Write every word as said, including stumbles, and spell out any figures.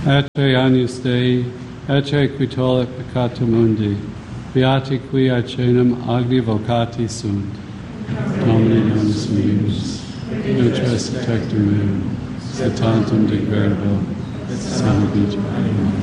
Atre agnus Dei, atre qui tollit peccatum mundi, beati qui acenam agni vocati sunt. Domini nonis meus, nutris tectum meum, et tantum degradabo, et salvabitur.